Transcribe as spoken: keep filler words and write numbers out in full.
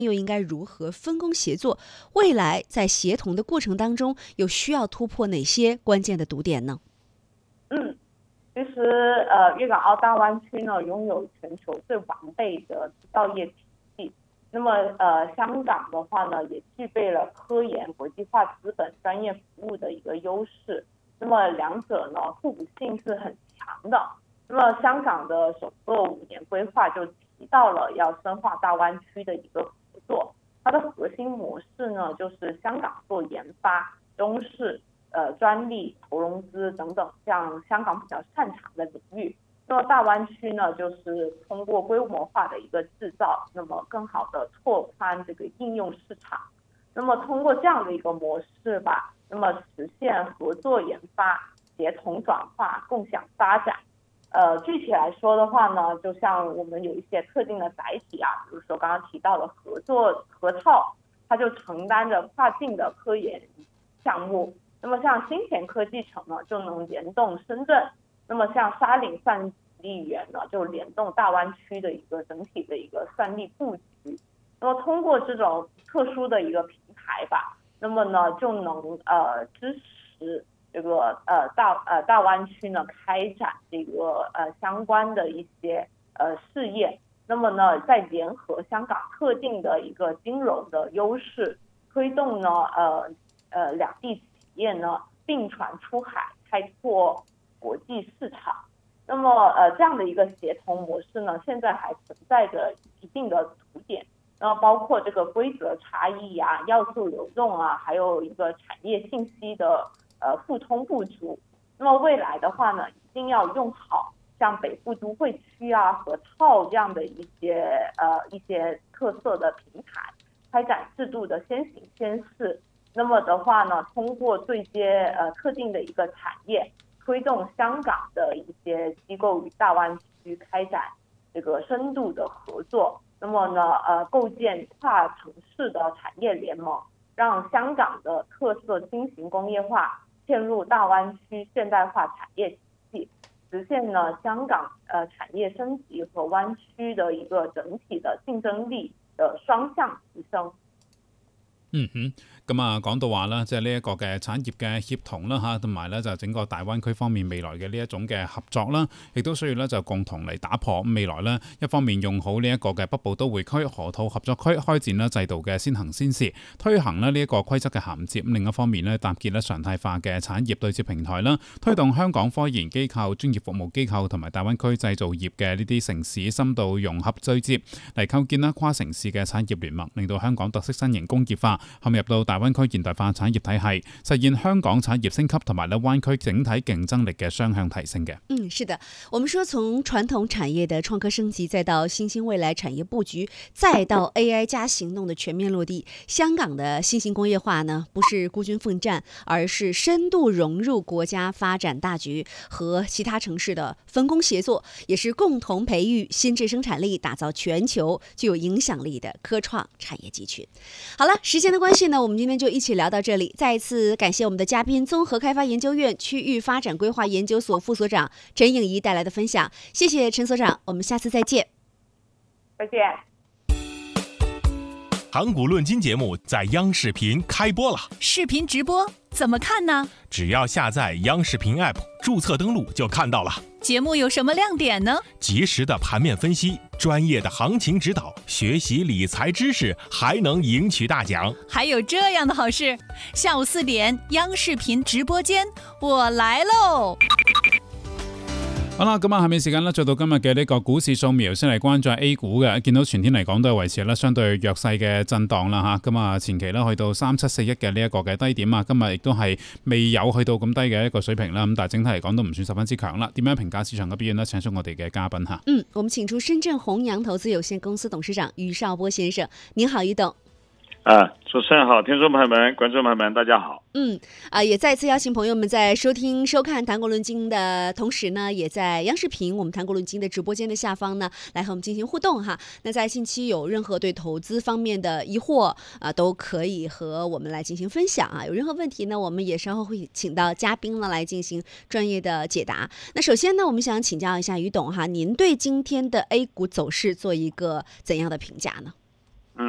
又应该如何分工协作？未来在协同的过程当中，有需要突破哪些关键的堵点呢？ 嗯，其实呃，粤港澳大湾区呢拥有全球最完备的制造业体系。那么呃，香港的话呢，也具备了科研、国际化资本、专业服务的一个优势。那么两者呢，互补性是很强的。那么香港的首个五年规划就提到了要深化大湾区的一个合作。它的核心模式呢，就是香港做研发、中试、呃专利、投融资等等，像香港比较擅长的领域。那么大湾区呢，就是通过规模化的一个制造，那么更好的拓宽这个应用市场。那么通过这样的一个模式吧，那么实现合作研发、协同转化、共享发展。呃，具体来说的话呢，就像我们有一些特定的载体啊，比如说刚刚提到的合作合套，它就承担着跨境的科研项目。那么像新田科技城呢，就能联动深圳。那么像沙岭算力园呢，就联动大湾区的一个整体的一个算力布局。那么通过这种特殊的一个平台吧，那么呢就能呃支持这个呃大呃大湾区呢开展这个呃相关的一些呃事业。那么呢再联合香港特定的一个金融的优势，推动呢呃呃两地企业呢并船出海，开拓国际市场。那么呃这样的一个协同模式呢，现在还存在着一定的堵点。那么包括这个规则差异啊、要素流动啊，还有一个产业信息的呃互通不足。那么未来的话呢，一定要用好像北部都会区啊、合套这样的一些呃一些特色的平台，开展制度的先行先试。那么的话呢，通过对接呃特定的一个产业，推动香港的一些机构与大湾区开展这个深度的合作。那么呢，呃，构建跨城市的产业联盟，让香港的特色新型工业化嵌入大湾区现代化产业体系，实现呢香港呃产业升级和湾区的一个整体的競爭力的雙向提升。 嗯哼，咁啊講到話啦，即係呢一個嘅產業嘅協同啦嚇，同埋咧就整個大灣區方面未來嘅呢一種嘅合作啦，亦都需要咧就共同嚟打破未來咧一方面用好呢一個嘅北部都會區河套合作區開展啦制度嘅先行先試，推行咧呢一個規則嘅銜接，另一方面咧搭建咧常態化嘅產業對接平台啦，推動香港科研機構、專業服務機構同埋大灣區製造業嘅呢啲城市深度融合對接，嚟構建啦跨城市嘅產業聯盟，令到香港特色新型工業化陷入到大灣區現代化產業體系，實現香港產業升級同埋咧灣區整體競爭力嘅雙向提升嘅。 嗯，是的，我們說從傳統產業的創科升級，再到新興未來產業佈局，再到 A I 加行動的全面落地，香港的新型工業化呢，不是孤軍奮戰，而是深度融入國家發展大局，和其他城市的分工協作，也是共同培育新質生產力，打造全球具有影響力的科創產業集群。好了，時間的關係呢，我們今天就一起聊到這裡。再一次感謝我們的嘉賓，綜合開發研究院區域發展規劃研究所副所長陳穎儀帶來的分享。謝謝陳所長，我們下次再見。 再見。 談股論金節目在央視頻開播了， 視頻直播怎麼看呢？ 只要下載央視頻 App， 註冊登錄就看到了。 節目有什麼亮點呢？ 及時的盤面分析，專業的行情指導，學習理財知識，還能贏取大獎。 還有這樣的好事，下午四點央視頻直播間，我來嘍。 好啦，咁啊，下面時間咧，做到今日嘅呢個股市掃描，先嚟關注 A 股嘅。見到全天嚟講都係維持咧相對弱勢嘅震盪啦嚇。咁啊，前期咧去到三七四一嘅呢一個嘅低點啊，今日亦都係未有去到咁低嘅一個水平啦。咁但係整體嚟講都唔算十分之強啦。點樣評價市場嘅表現呢？請出我哋嘅嘉賓嚇。 嗯，我們請出深圳弘陽投資有限公司董事長余少波先生。您好，余董。 啊，主持人好，聽眾朋友們、觀眾朋友們，大家好。 嗯，啊，也再次邀請朋友們在收聽、收看《談股論金》的同時呢，也在央視頻我們《談股論金》的直播間的下方呢，來和我們進行互動哈。那在近期有任何對投資方面的疑惑啊，都可以和我們來進行分享啊。有任何問題呢，我們也稍後會請到嘉賓呢來進行專業的解答。那首先呢，我們想請教一下余董哈，您對今天的 A 股走勢做一個怎樣的評價呢？